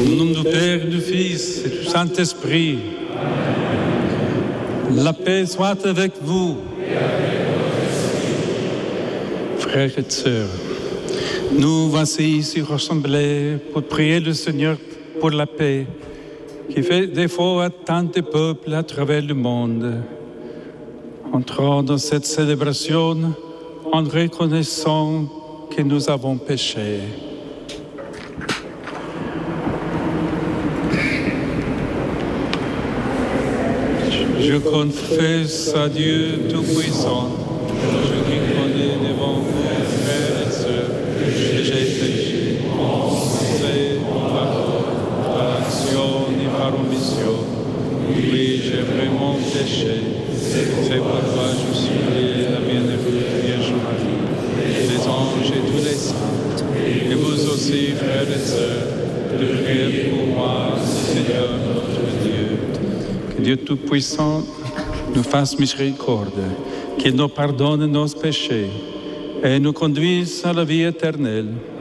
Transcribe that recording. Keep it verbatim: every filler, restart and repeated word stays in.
Au nom du Père, du Fils et du Saint-Esprit, la paix soit avec vous. Frères et sœurs, nous voici ici rassemblés pour prier le Seigneur pour la paix qui fait défaut à tant de peuples à travers le monde. Entrons dans cette célébration en reconnaissant que nous avons péché. Je confesse à Dieu Tout-Puissant, je reconnais devant vous, frères et sœurs, que j'ai péché, en pensée, par par action et par omission. Oui, j'ai vraiment péché. C'est pourquoi je supplie la bienheureuse Vierge Marie, les anges et tous les saints, et vous aussi, frères et sœurs, de prier pour moi, Seigneur notre Dieu. Que Dieu Tout-Puissant nous fasse miséricorde, qu'il nous pardonne nos péchés et nous conduise à la vie éternelle.